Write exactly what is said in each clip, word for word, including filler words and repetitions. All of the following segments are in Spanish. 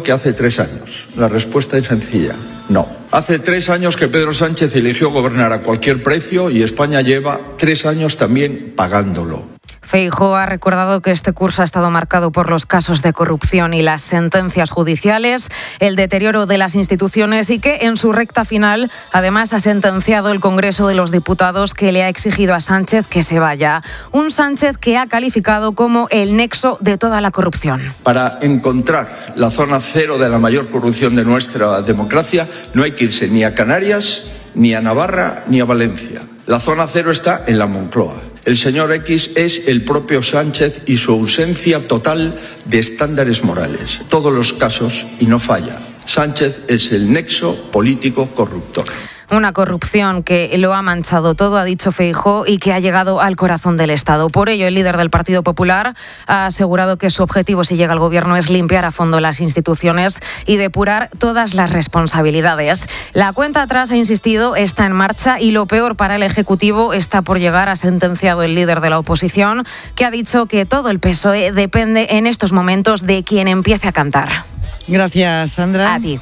que hace tres años. La respuesta es sencilla, no. Hace tres años que Pedro Sánchez eligió gobernar a cualquier precio y España lleva tres años también pagándolo. Feijóo ha recordado que este curso ha estado marcado por los casos de corrupción y las sentencias judiciales, el deterioro de las instituciones y que en su recta final además ha sentenciado el Congreso de los Diputados que le ha exigido a Sánchez que se vaya. Un Sánchez que ha calificado como el nexo de toda la corrupción. Para encontrar la zona cero de la mayor corrupción de nuestra democracia no hay que irse ni a Canarias, ni a Navarra, ni a Valencia. La zona cero está en la Moncloa. El señor X es el propio Sánchez y su ausencia total de estándares morales. Todos los casos, y no falla, Sánchez es el nexo político corruptor. Una corrupción que lo ha manchado todo, ha dicho Feijóo, y que ha llegado al corazón del Estado. Por ello, el líder del Partido Popular ha asegurado que su objetivo, si llega al Gobierno, es limpiar a fondo las instituciones y depurar todas las responsabilidades. La cuenta atrás, ha insistido, está en marcha y lo peor para el Ejecutivo está por llegar, ha sentenciado el líder de la oposición, que ha dicho que todo el P S O E depende en estos momentos de quien empiece a cantar. Gracias, Sandra. A ti.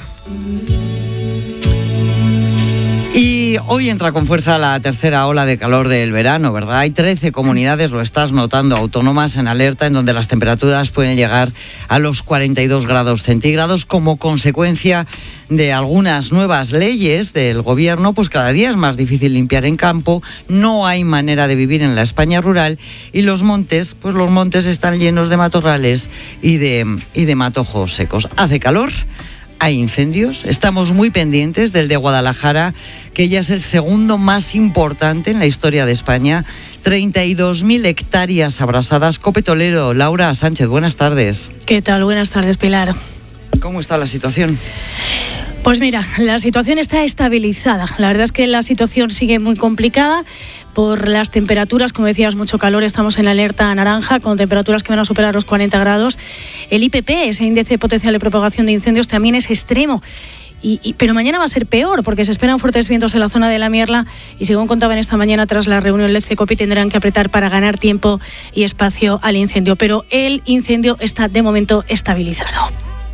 Y hoy entra con fuerza la tercera ola de calor del verano, ¿verdad? Hay trece comunidades, lo estás notando, autónomas en alerta, en donde las temperaturas pueden llegar a los cuarenta y dos grados centígrados como consecuencia de algunas nuevas leyes del gobierno. Pues cada día es más difícil limpiar en campo, no hay manera de vivir en la España rural y los montes, pues los montes están llenos de matorrales y de, y de matojos secos. Hace calor. Hay incendios, estamos muy pendientes del de Guadalajara, que ya es el segundo más importante en la historia de España. treinta y dos mil hectáreas abrasadas. Cope Toledo, Laura Sánchez, buenas tardes. ¿Qué tal? Buenas tardes, Pilar. ¿Cómo está la situación? Pues mira, la situación está estabilizada. La verdad es que la situación sigue muy complicada por las temperaturas. Como decías, mucho calor. Estamos en la alerta naranja con temperaturas que van a superar los cuarenta grados. El I P P, ese índice potencial de propagación de incendios, también es extremo. Y, y, pero mañana va a ser peor porque se esperan fuertes vientos en la zona de la Mierla y, según contaban esta mañana tras la reunión del CECOPI, tendrán que apretar para ganar tiempo y espacio al incendio. Pero el incendio está de momento estabilizado.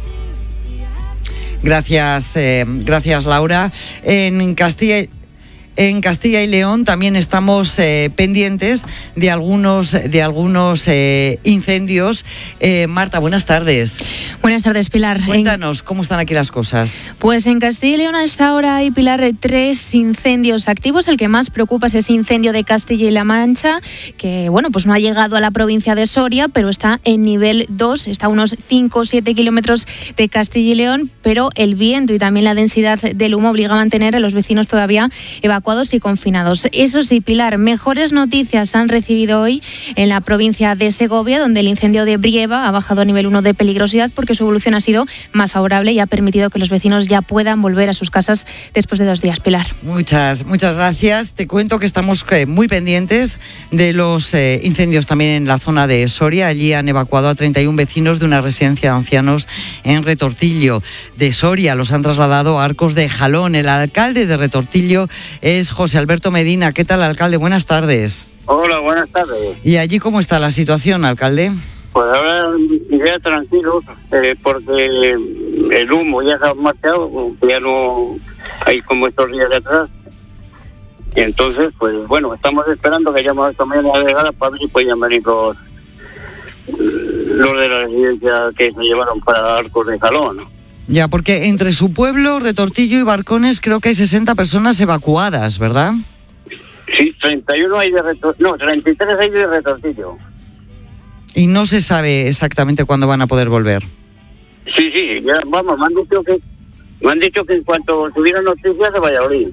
Gracias, eh, gracias Laura. En Castilla En Castilla y León también estamos eh, pendientes de algunos, de algunos eh, incendios. Eh, Marta, buenas tardes. Buenas tardes, Pilar. Cuéntanos, ¿cómo están aquí las cosas? Pues en Castilla y León a esta hora hay, Pilar, tres incendios activos. El que más preocupa es ese incendio de Castilla y La Mancha, que bueno, pues no ha llegado a la provincia de Soria, pero está en nivel dos, está a unos cinco o siete kilómetros de Castilla y León, pero el viento y también la densidad del humo obliga a mantener a los vecinos todavía evacuados y confinados. Eso sí, Pilar, mejores noticias han recibido hoy en la provincia de Segovia, donde el incendio de Brieva ha bajado a nivel uno de peligrosidad porque su evolución ha sido más favorable y ha permitido que los vecinos ya puedan volver a sus casas después de dos días, Pilar. Muchas, muchas gracias. Te cuento que estamos eh, muy pendientes de los eh, incendios también en la zona de Soria. Allí han evacuado a treinta y uno vecinos de una residencia de ancianos en Retortillo de Soria. Los han trasladado a Arcos de Jalón. El alcalde de Retortillo es José Alberto Medina. ¿Qué tal, alcalde? Buenas tardes. Hola, buenas tardes. ¿Y allí cómo está la situación, alcalde? Pues ahora ya tranquilo, eh, porque el humo ya se ha marchado, ya no hay como estos días de atrás. Y entonces, pues bueno, estamos esperando que hayamos esta mañana llegada para ver si pueden venir los, los de la residencia que se llevaron para Arcos de Jalón, ¿no? Ya, porque entre su pueblo, Retortillo y Barcones, creo que hay sesenta personas evacuadas, ¿verdad? Sí, treinta y uno hay de Retortillo, no, treinta y tres hay de Retortillo. Y no se sabe exactamente cuándo van a poder volver. Sí, sí, ya, vamos, me han dicho que, me han dicho que en cuanto tuvieran noticias de Valladolid.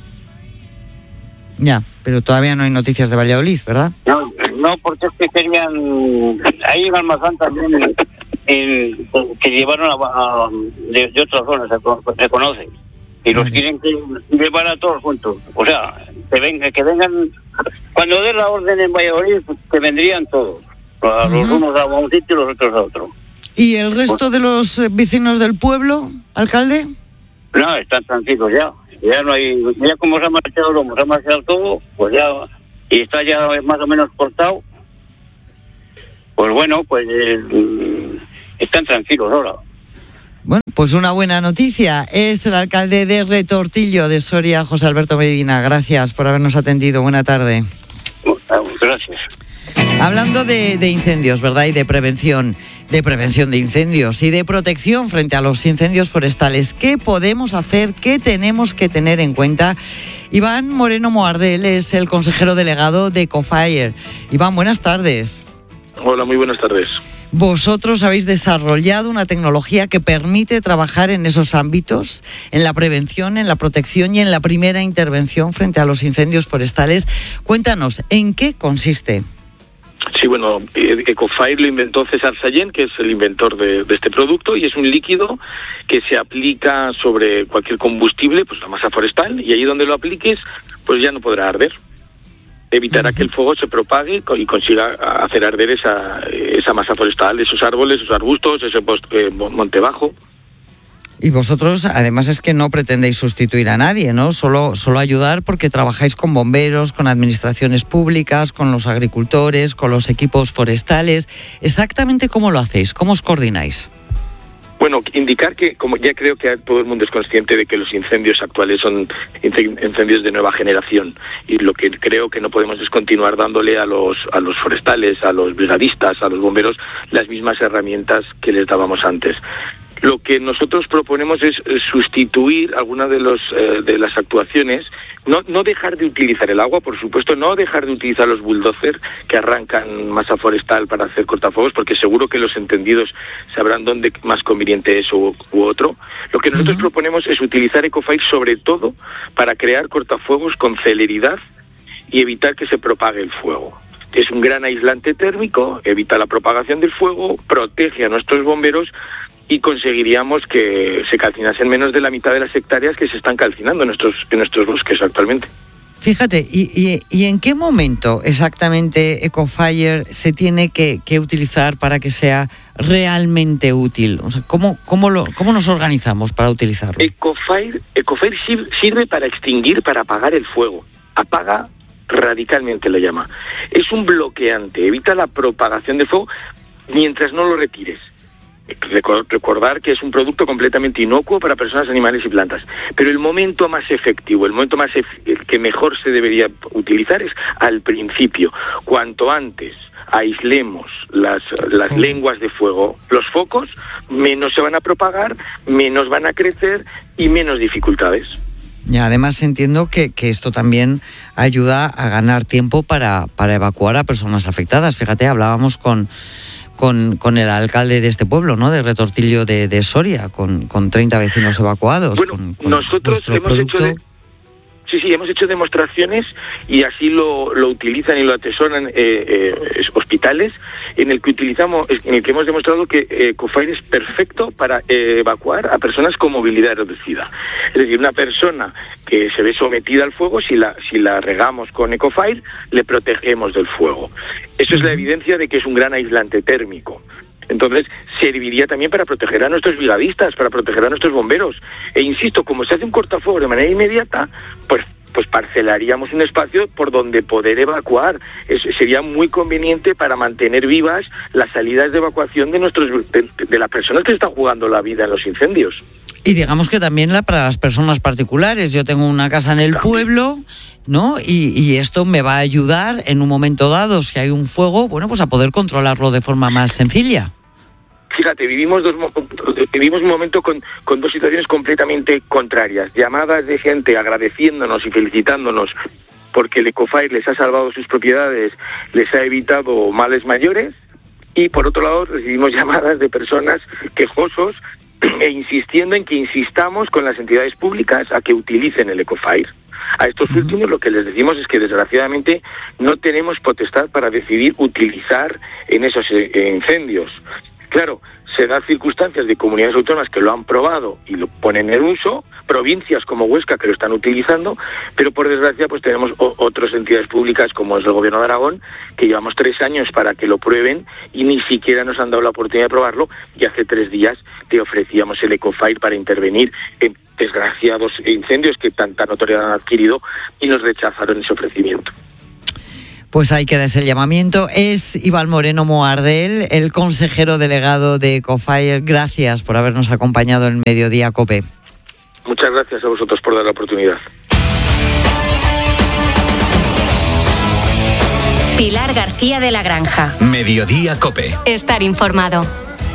Ya, pero todavía no hay noticias de Valladolid, ¿verdad? No, no, porque es que querían, ahí en Almazán también, en, que llevaron a, a, de, de otras zonas, se, se conocen, y los vale. Tienen que llevar a todos juntos. O sea, que vengan, que vengan, cuando den la orden en Valladolid, pues, que vendrían todos, uh-huh. Los unos a un sitio y los otros a otro. ¿Y el resto pues, de los vecinos del pueblo, alcalde? No, están tranquilos ya. Ya no hay, ya como se ha marchado el humo, se ha marchado todo, pues ya, y está ya más o menos cortado. Pues bueno, pues eh, están tranquilos ahora. Bueno, Pues una buena noticia. Es el alcalde de Retortillo de Soria, José Alberto Medina. Gracias por habernos atendido. Buena tarde. Gracias. Hablando de, de incendios, ¿verdad? Y de prevención, de prevención de incendios y de protección frente a los incendios forestales. ¿Qué podemos hacer? ¿Qué tenemos que tener en cuenta? Iván Moreno Moardel es el consejero delegado de Ecofire. Iván, buenas tardes. Hola, muy buenas tardes. Vosotros habéis desarrollado una tecnología que permite trabajar en esos ámbitos, en la prevención, en la protección y en la primera intervención frente a los incendios forestales. Cuéntanos, ¿en qué consiste? Sí, bueno, Ecofire lo inventó César Sallén, que es el inventor de, de este producto, y es un líquido que se aplica sobre cualquier combustible, pues la masa forestal, y allí donde lo apliques, pues ya no podrá arder. Evitará uh-huh. que el fuego se propague y consiga hacer arder esa, esa masa forestal, esos árboles, esos arbustos, ese post, eh, monte bajo. Y vosotros, además, es que no pretendéis sustituir a nadie, ¿no? Solo, solo ayudar porque trabajáis con bomberos, con administraciones públicas, con los agricultores, con los equipos forestales. ¿Exactamente cómo lo hacéis? ¿Cómo os coordináis? Bueno, indicar que, como ya creo que todo el mundo es consciente de que los incendios actuales son incendios de nueva generación, y lo que creo que no podemos es continuar dándole a los a los forestales, a los brigadistas, a los bomberos, las mismas herramientas que les dábamos antes. Lo que nosotros proponemos es sustituir algunas de los eh, de las actuaciones, no no dejar de utilizar el agua, por supuesto, no dejar de utilizar los bulldozers que arrancan masa forestal para hacer cortafuegos, porque seguro que los entendidos sabrán dónde más conveniente es u, u otro. Lo que nosotros uh-huh. proponemos es utilizar Ecofire sobre todo para crear cortafuegos con celeridad y evitar que se propague el fuego. Es un gran aislante térmico, evita la propagación del fuego, protege a nuestros bomberos, y conseguiríamos que se calcinasen menos de la mitad de las hectáreas que se están calcinando en nuestros, en nuestros bosques actualmente. Fíjate, ¿y, y, y en qué momento exactamente Ecofire se tiene que, que utilizar para que sea realmente útil? O sea, ¿cómo, cómo, lo, cómo nos organizamos para utilizarlo? Ecofire, Ecofire sirve para extinguir, para apagar el fuego. Apaga radicalmente, la llama. Es un bloqueante, evita la propagación del fuego mientras no lo retires. Recordar que es un producto completamente inocuo para personas, animales y plantas, pero el momento más efectivo, el momento más ef- el que mejor se debería utilizar es al principio. Cuanto antes aislemos las, las sí. lenguas de fuego, los focos, menos se van a propagar, menos van a crecer y menos dificultades. Y además entiendo que, que esto también ayuda a ganar tiempo para, para evacuar a personas afectadas. Fíjate, hablábamos con Con, con el alcalde de este pueblo, ¿no? De Retortillo de, de Soria, con, con treinta vecinos evacuados. Bueno, con, con nosotros hemos producto. hecho... De... Sí, sí, hemos hecho demostraciones y así lo, lo utilizan y lo atesoran eh, eh, hospitales, en el que utilizamos, en el que hemos demostrado que Ecofire es perfecto para eh, evacuar a personas con movilidad reducida. Es decir, una persona que se ve sometida al fuego, si la si la regamos con Ecofire, le protegemos del fuego. Eso es la evidencia de que es un gran aislante térmico. Entonces, serviría también para proteger a nuestros brigadistas, para proteger a nuestros bomberos. E insisto, como se hace un cortafuego de manera inmediata, pues pues parcelaríamos un espacio por donde poder evacuar. Eso sería muy conveniente para mantener vivas las salidas de evacuación de nuestros de, de las personas que están jugando la vida en los incendios. Y digamos que también la, para las personas particulares. Yo tengo una casa en el pueblo, ¿no? Y, y esto me va a ayudar en un momento dado, si hay un fuego, bueno, pues a poder controlarlo de forma más sencilla. Fíjate, vivimos dos vivimos un momento con, con dos situaciones completamente contrarias. Llamadas de gente agradeciéndonos y felicitándonos porque el Ecofire les ha salvado sus propiedades, les ha evitado males mayores. Y por otro lado recibimos llamadas de personas quejosos e insistiendo en que insistamos con las entidades públicas a que utilicen el Ecofire. A estos últimos lo que les decimos es que desgraciadamente no tenemos potestad para decidir utilizar en esos incendios. Claro, se dan circunstancias de comunidades autónomas que lo han probado y lo ponen en uso, provincias como Huesca que lo están utilizando, pero por desgracia pues tenemos o- otras entidades públicas como es el Gobierno de Aragón, que llevamos tres años para que lo prueben y ni siquiera nos han dado la oportunidad de probarlo, y hace tres días te ofrecíamos el Ecofire para intervenir en desgraciados incendios que tanta notoriedad han adquirido y nos rechazaron ese ofrecimiento. Pues ahí queda ese llamamiento. Es Iván Moreno Moardel, el consejero delegado de Ecofire. Gracias por habernos acompañado en Mediodía COPE. Muchas gracias a vosotros por dar la oportunidad. Pilar García de la Granja. Mediodía COPE. Estar informado.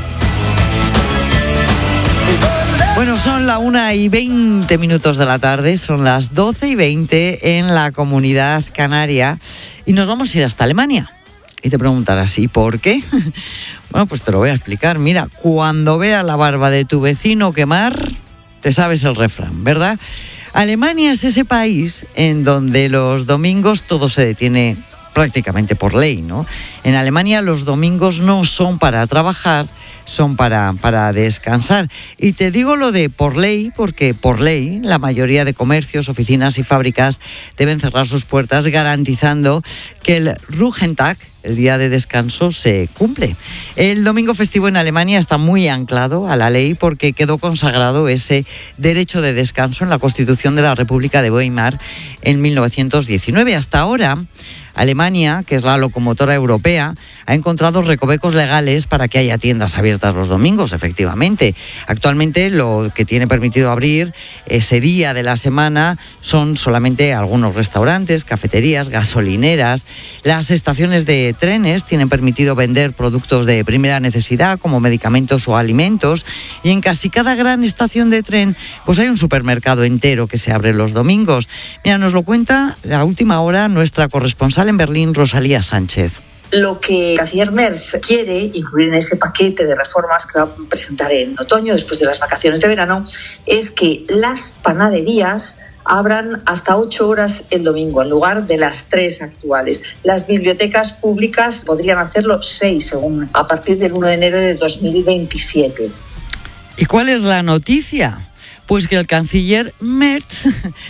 Bueno, son la una y veinte minutos de la tarde, son las doce y veinte en la Comunidad Canaria y nos vamos a ir hasta Alemania. Y te preguntarás, ¿y por qué? Bueno, pues te lo voy a explicar. Mira, cuando veas la barba de tu vecino quemar, te sabes el refrán, ¿verdad? Alemania es ese país en donde los domingos todo se detiene prácticamente por ley, ¿no? En Alemania los domingos no son para trabajar, son para, para descansar. Y te digo lo de por ley, porque por ley la mayoría de comercios, oficinas y fábricas deben cerrar sus puertas garantizando que el Ruhetag, el día de descanso, se cumple. El domingo festivo en Alemania está muy anclado a la ley porque quedó consagrado ese derecho de descanso en la Constitución de la República de Weimar en mil novecientos diecinueve. Hasta ahora, Alemania, que es la locomotora europea, ha encontrado recovecos legales para que haya tiendas abiertas los domingos, efectivamente. Actualmente lo que tiene permitido abrir ese día de la semana son solamente algunos restaurantes, cafeterías, gasolineras. Las estaciones de trenes tienen permitido vender productos de primera necesidad como medicamentos o alimentos, y en casi cada gran estación de tren pues hay un supermercado entero que se abre los domingos. Mira, nos lo cuenta a última hora nuestra corresponsal en Berlín, Rosalía Sánchez. Lo que el canciller Merz quiere incluir en ese paquete de reformas que va a presentar en otoño, después de las vacaciones de verano, es que las panaderías abran hasta ocho horas el domingo, en lugar de las tres actuales. Las bibliotecas públicas podrían hacerlo seis, según a partir del uno de enero de dos mil veintisiete. ¿Y cuál es la noticia? Pues que el canciller Merz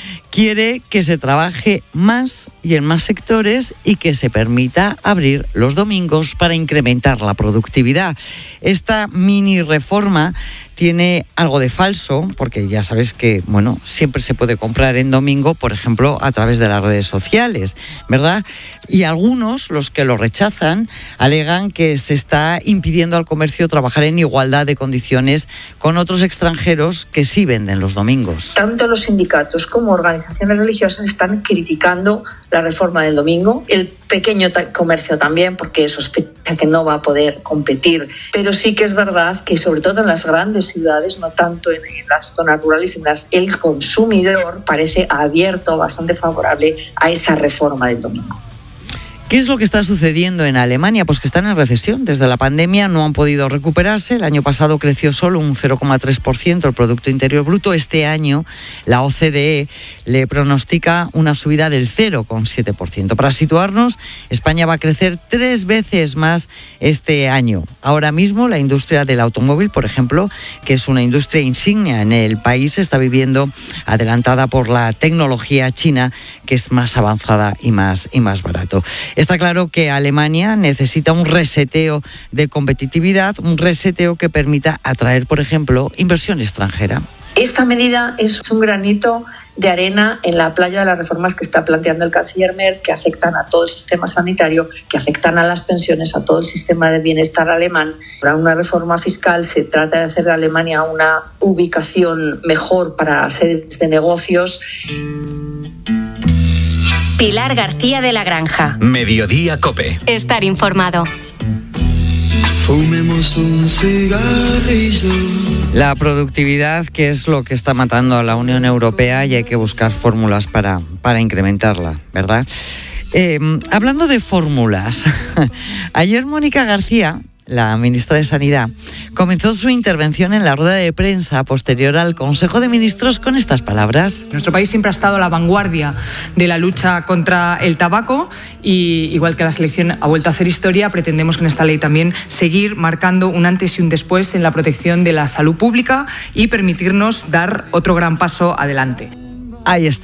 quiere que se trabaje más y en más sectores y que se permita abrir los domingos para incrementar la productividad. Esta mini reforma tiene algo de falso, porque ya sabes que, bueno, siempre se puede comprar en domingo, por ejemplo, a través de las redes sociales, ¿verdad? Y algunos, los que lo rechazan, alegan que se está impidiendo al comercio trabajar en igualdad de condiciones con otros extranjeros que sí venden los domingos. Tanto los sindicatos como organizaciones religiosas están criticando la reforma del domingo. El pequeño comercio también, porque sospecha que no va a poder competir. Pero sí que es verdad que, sobre todo en las grandes ciudades, no tanto en las zonas rurales, en las, el consumidor parece abierto, bastante favorable a esa reforma del domingo. ¿Qué es lo que está sucediendo en Alemania? Pues que están en recesión. Desde la pandemia no han podido recuperarse. El año pasado creció solo un cero coma tres por ciento el Producto Interior Bruto. Este año la O C D E le pronostica una subida del cero coma siete por ciento. Para situarnos, España va a crecer tres veces más este año. Ahora mismo la industria del automóvil, por ejemplo, que es una industria insignia en el país, está viviendo adelantada por la tecnología china, que es más avanzada y más, y más barato. Está claro que Alemania necesita un reseteo de competitividad, un reseteo que permita atraer, por ejemplo, inversión extranjera. Esta medida es un granito de arena en la playa de las reformas que está planteando el canciller Merz, que afectan a todo el sistema sanitario, que afectan a las pensiones, a todo el sistema de bienestar alemán. Para una reforma fiscal se trata de hacer de Alemania una ubicación mejor para sedes de negocios. Pilar García de la Granja. Mediodía COPE. Estar informado. Fumemos un cigarrillo. La productividad, que es lo que está matando a la Unión Europea, y hay que buscar fórmulas para, para incrementarla, ¿verdad? Eh, hablando de fórmulas, ayer Mónica García, la ministra de Sanidad, comenzó su intervención en la rueda de prensa posterior al Consejo de Ministros con estas palabras. Nuestro país siempre ha estado a la vanguardia de la lucha contra el tabaco y, igual que la selección ha vuelto a hacer historia, pretendemos con esta ley también seguir marcando un antes y un después en la protección de la salud pública y permitirnos dar otro gran paso adelante. Ahí está.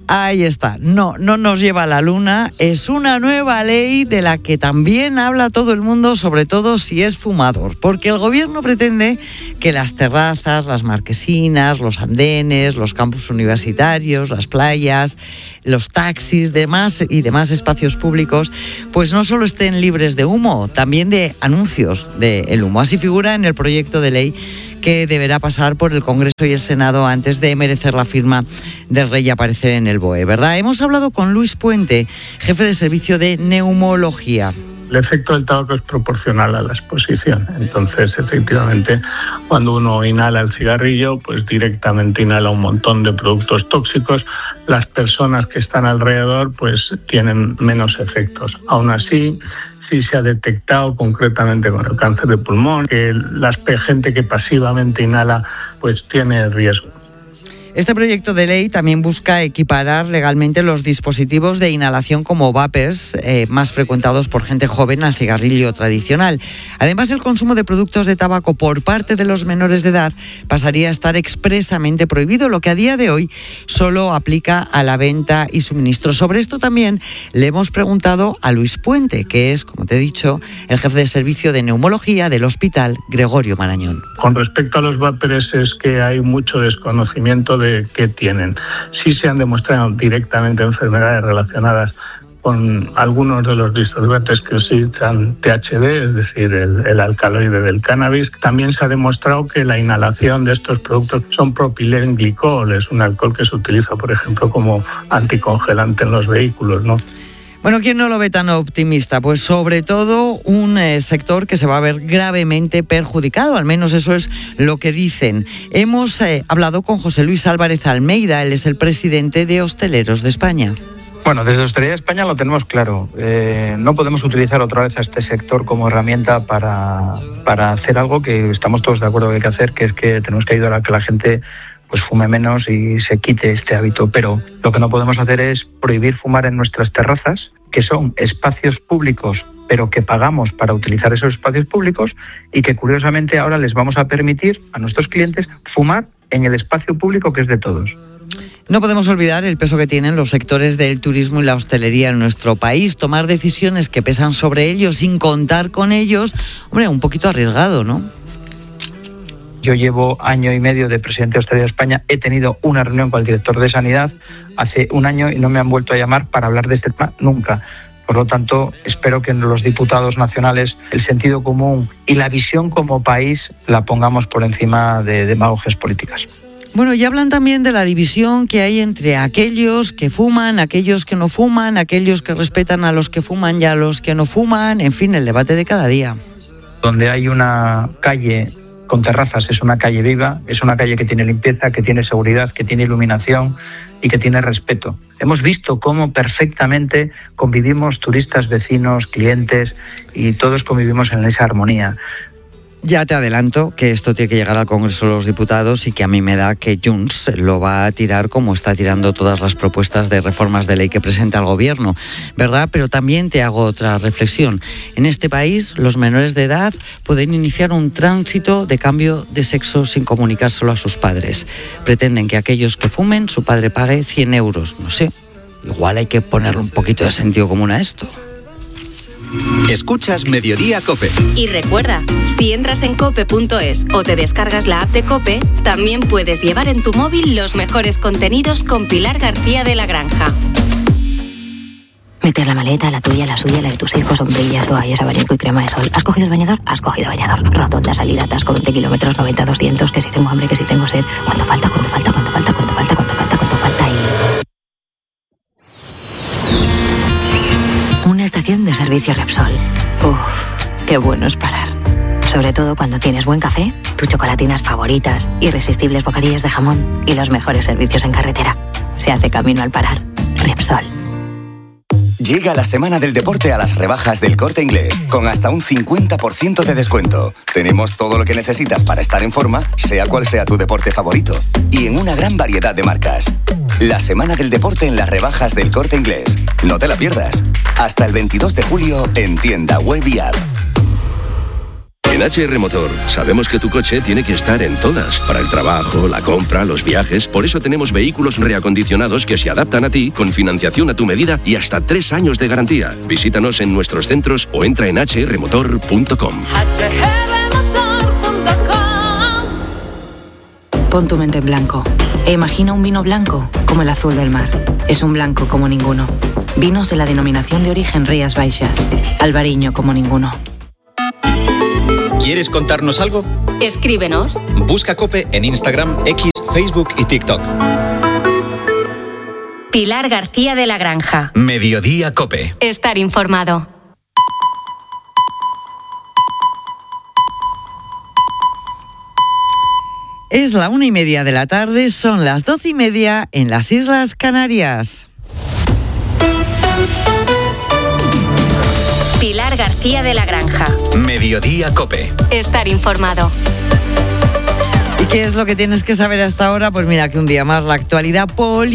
Ahí está, no, no nos lleva a la luna, es una nueva ley de la que también habla todo el mundo, sobre todo si es fumador, porque el gobierno pretende que las terrazas, las marquesinas, los andenes, los campus universitarios, las playas, los taxis, demás y demás espacios públicos, pues no solo estén libres de humo, también de anuncios del humo. Así figura en el proyecto de ley que deberá pasar por el Congreso y el Senado antes de merecer la firma del rey y aparecer en el B O E, ¿verdad? Hemos hablado con Luis Puente, jefe de servicio de neumología. El efecto del tabaco es proporcional a la exposición. Entonces, efectivamente, cuando uno inhala el cigarrillo, pues directamente inhala un montón de productos tóxicos. Las personas que están alrededor, pues tienen menos efectos. Aún así, sí se ha detectado concretamente con el cáncer de pulmón que la gente que pasivamente inhala pues tiene riesgo. Este proyecto de ley también busca equiparar legalmente los dispositivos de inhalación como vapers, eh, más frecuentados por gente joven, al cigarrillo tradicional. Además, el consumo de productos de tabaco por parte de los menores de edad pasaría a estar expresamente prohibido, lo que a día de hoy solo aplica a la venta y suministro. Sobre esto también le hemos preguntado a Luis Puente, que es, como te he dicho, el jefe de servicio de neumología del Hospital Gregorio Marañón. Con respecto a los vapers es que hay mucho desconocimiento de de qué tienen. Sí se han demostrado directamente enfermedades relacionadas con algunos de los disolventes que utilizan T H D, es decir, el, el alcaloide del cannabis. También se ha demostrado que la inhalación de estos productos son propilenglicol, es un alcohol que se utiliza, por ejemplo, como anticongelante en los vehículos, ¿no? Bueno, ¿quién no lo ve tan optimista? Pues sobre todo un eh, sector que se va a ver gravemente perjudicado, al menos eso es lo que dicen. Hemos eh, hablado con José Luis Álvarez Almeida, él es el presidente de Hosteleros de España. Bueno, desde Hostelería de España lo tenemos claro. Eh, no podemos utilizar otra vez a este sector como herramienta para, para hacer algo que estamos todos de acuerdo que hay que hacer, que es que tenemos que ayudar a que la gente pues fume menos y se quite este hábito. Pero lo que no podemos hacer es prohibir fumar en nuestras terrazas, que son espacios públicos, pero que pagamos para utilizar esos espacios públicos y que curiosamente ahora les vamos a permitir a nuestros clientes fumar en el espacio público que es de todos. No podemos olvidar el peso que tienen los sectores del turismo y la hostelería en nuestro país. Tomar decisiones que pesan sobre ellos sin contar con ellos, hombre, un poquito arriesgado, ¿no? Yo llevo año y medio de presidente de Hostelería de España. He tenido una reunión con el director de Sanidad hace un año y no me han vuelto a llamar para hablar de este tema nunca. Por lo tanto, espero que en los diputados nacionales el sentido común y la visión como país la pongamos por encima de demagogias políticas. Bueno, y hablan también de la división que hay entre aquellos que fuman, aquellos que no fuman, aquellos que respetan a los que fuman y a los que no fuman, en fin, el debate de cada día. Donde hay una calle con terrazas es una calle viva, es una calle que tiene limpieza, que tiene seguridad, que tiene iluminación y que tiene respeto. Hemos visto cómo perfectamente convivimos turistas, vecinos, clientes y todos convivimos en esa armonía. Ya te adelanto que esto tiene que llegar al Congreso de los Diputados y que a mí me da que Junts lo va a tirar como está tirando todas las propuestas de reformas de ley que presenta el Gobierno, ¿verdad? Pero también te hago otra reflexión. En este país, los menores de edad pueden iniciar un tránsito de cambio de sexo sin comunicárselo a sus padres. Pretenden que aquellos que fumen, su padre pague cien euros. No sé, igual hay que ponerle un poquito de sentido común a esto. Escuchas Mediodía COPE. Y recuerda, si entras en cope punto es o te descargas la app de COPE, también puedes llevar en tu móvil los mejores contenidos con Pilar García de la Granja. Meter la maleta, la tuya, la suya, la de tus hijos, sombrillas, toallas, abanico y crema de sol. ¿Has cogido el bañador? Has cogido bañador. Rotonda, salida, atasco, veinte kilómetros, noventa, doscientos, que si tengo hambre, que si tengo sed. ¿Cuánto falta? ¿Cuánto falta? ¿Cuánto falta? ¿Cuánto falta? ¿Cuánto falta? ¿Cuánto falta? Y... una estación de servicio Repsol. Uf, qué bueno es parar. Sobre todo cuando tienes buen café, tus chocolatinas favoritas, irresistibles bocadillas de jamón y los mejores servicios en carretera. Se hace camino al parar. Repsol. Llega la semana del deporte a las rebajas del Corte Inglés, con hasta un cincuenta por ciento de descuento. Tenemos todo lo que necesitas para estar en forma, sea cual sea tu deporte favorito, y en una gran variedad de marcas. La semana del deporte en las rebajas del Corte Inglés. No te la pierdas. Hasta el veintidós de julio en tienda web y app. En H R Motor sabemos que tu coche tiene que estar en todas, para el trabajo, la compra, los viajes. Por eso tenemos vehículos reacondicionados que se adaptan a ti, con financiación a tu medida y hasta tres años de garantía. Visítanos en nuestros centros o entra en h r motor punto com. Pon tu mente en blanco e imagina un vino blanco como el azul del mar. Es un blanco como ninguno. Vinos de la denominación de origen Rías Baixas. Albariño como ninguno. ¿Quieres contarnos algo? Escríbenos. Busca COPE en Instagram, X, Facebook y TikTok. Pilar García de la Granja. Mediodía COPE. Estar informado. Es la una y media de la tarde, son las doce y media en las Islas Canarias. Pilar García de la Granja. Mediodía COPE. Estar informado. ¿Y qué es lo que tienes que saber hasta ahora? Pues mira, que un día más la actualidad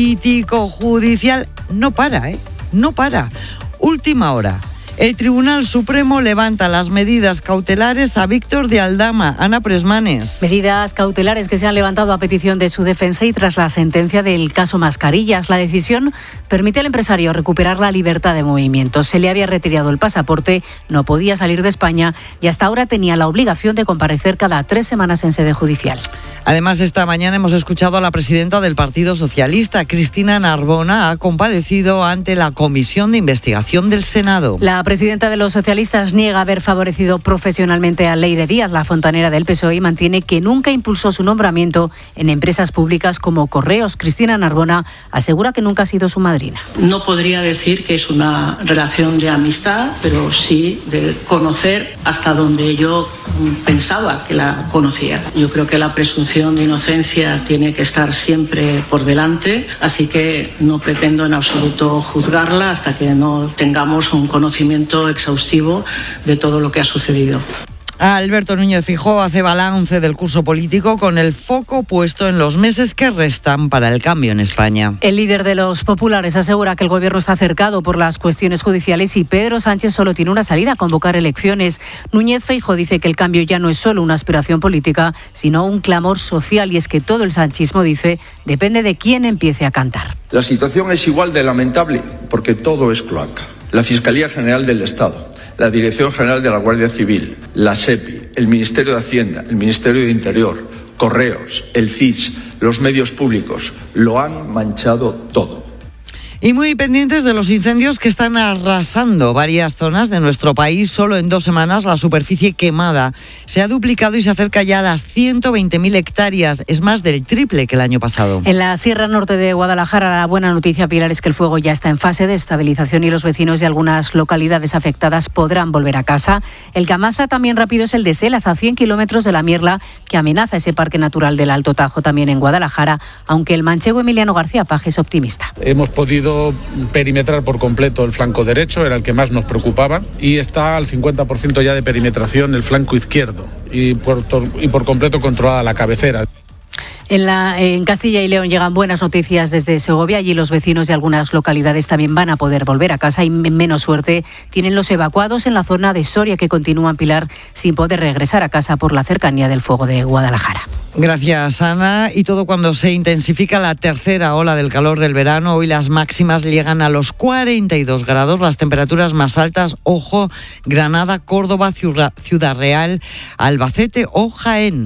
político-judicial no para, ¿eh? No para. Última hora. El Tribunal Supremo levanta las medidas cautelares a Víctor de Aldama. Ana Presmanes. Medidas cautelares que se han levantado a petición de su defensa y tras la sentencia del caso Mascarillas. La decisión permite al empresario recuperar la libertad de movimiento. Se le había retirado el pasaporte, no podía salir de España y hasta ahora tenía la obligación de comparecer cada tres semanas en sede judicial. Además, esta mañana hemos escuchado a la presidenta del Partido Socialista, Cristina Narbona, ha comparecido ante la Comisión de Investigación del Senado. La presidenta de los socialistas niega haber favorecido profesionalmente a Leire Díaz, la fontanera del P S O E, y mantiene que nunca impulsó su nombramiento en empresas públicas como Correos. Cristina Narbona asegura que nunca ha sido su madrina. No podría decir que es una relación de amistad, pero sí de conocer hasta donde yo pensaba que la conocía. Yo creo que la presunción de inocencia tiene que estar siempre por delante, así que no pretendo en absoluto juzgarla hasta que no tengamos un conocimiento exhaustivo de todo lo que ha sucedido. Alberto Núñez Feijóo hace balance del curso político con el foco puesto en los meses que restan para el cambio en España. El líder de los populares asegura que el gobierno está cercado por las cuestiones judiciales y Pedro Sánchez solo tiene una salida: convocar elecciones. Núñez Feijóo dice que el cambio ya no es solo una aspiración política, sino un clamor social, y es que todo el sanchismo, dice, depende de quién empiece a cantar. La situación es igual de lamentable porque todo es cloaca. La Fiscalía General del Estado, la Dirección General de la Guardia Civil, la SEPI, el Ministerio de Hacienda, el Ministerio de Interior, Correos, el C I S, los medios públicos, lo han manchado todo. Y muy pendientes de los incendios que están arrasando varias zonas de nuestro país. Solo en dos semanas la superficie quemada se ha duplicado y se acerca ya a las ciento veinte mil hectáreas. Es más del triple que el año pasado. En la Sierra Norte de Guadalajara, la buena noticia, Pilar, es que el fuego ya está en fase de estabilización y los vecinos de algunas localidades afectadas podrán volver a casa. El que avanza también rápido es el de Selas, a cien kilómetros de la Mierla, que amenaza ese parque natural del Alto Tajo también en Guadalajara, aunque el manchego Emiliano García Paje es optimista. Hemos podido perimetrar por completo el flanco derecho, era el que más nos preocupaba, y está al cincuenta por ciento ya de perimetración el flanco izquierdo y por, y por completo controlada la cabecera. En, la, en Castilla y León llegan buenas noticias desde Segovia. Allí los vecinos de algunas localidades también van a poder volver a casa, y menos suerte tienen los evacuados en la zona de Soria, que continúan, Pilar, sin poder regresar a casa por la cercanía del fuego de Guadalajara. Gracias, Ana. Y todo cuando se intensifica la tercera ola del calor del verano. Hoy las máximas llegan a los cuarenta y dos grados, las temperaturas más altas, ojo, Granada, Córdoba, Ciudad Real, Albacete o Jaén.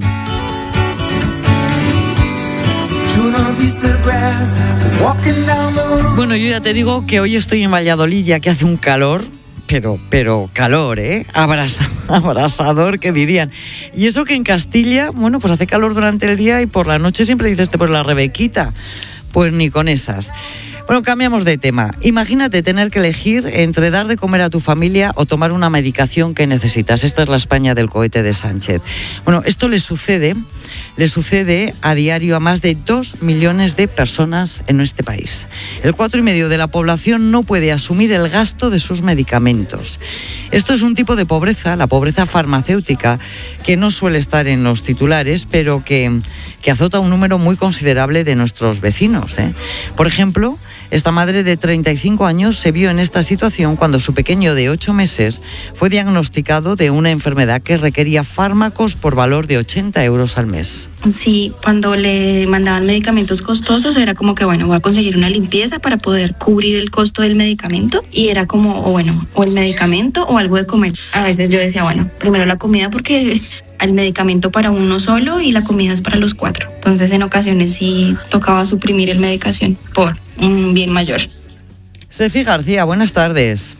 Bueno, yo ya te digo que hoy estoy en Valladolid, ya que hace un calor, pero, pero calor, ¿eh? Abrasa, abrasador, que dirían. Y eso que en Castilla, bueno, pues hace calor durante el día y por la noche siempre dices, pues la Rebequita. Pues ni con esas. Bueno, cambiamos de tema. Imagínate tener que elegir entre dar de comer a tu familia o tomar una medicación que necesitas. Esta es la España del cohete de Sánchez. Bueno, esto le sucede, le sucede a diario a más de dos millones de personas en este país. El cuatro y medio de la población no puede asumir el gasto de sus medicamentos. Esto es un tipo de pobreza, la pobreza farmacéutica, que no suele estar en los titulares, pero que, que azota a un número muy considerable de nuestros vecinos, ¿eh? Por ejemplo, esta madre de treinta y cinco años se vio en esta situación cuando su pequeño de ocho meses fue diagnosticado de una enfermedad que requería fármacos por valor de ochenta euros al mes. Sí, cuando le mandaban medicamentos costosos era como que, bueno, voy a conseguir una limpieza para poder cubrir el costo del medicamento, y era como, o bueno, o el medicamento o algo de comer. A veces yo decía, bueno, primero la comida porque el medicamento para uno solo y la comida es para los cuatro. Entonces en ocasiones sí tocaba suprimir el medicación por un bien mayor. Sefi García, buenas tardes.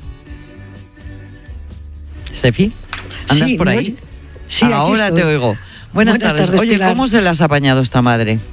Sefi, ¿andas sí, por ahí? Oye. Sí, ahora aquí te estoy. oigo. Buenas, Buenas tardes. tardes. Oye, Pilar. ¿Cómo se las ha apañado esta madre?